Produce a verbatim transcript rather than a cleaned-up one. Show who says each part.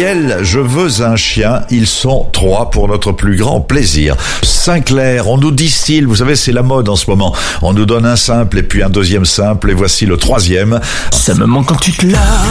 Speaker 1: Ariel, je veux un chien. Ils sont trois pour notre plus grand plaisir. Sinclair, on nous distille, vous savez, c'est la mode en ce moment. On nous donne un simple et puis un deuxième simple et voici le troisième.
Speaker 2: Ça me manque quand tu te laves.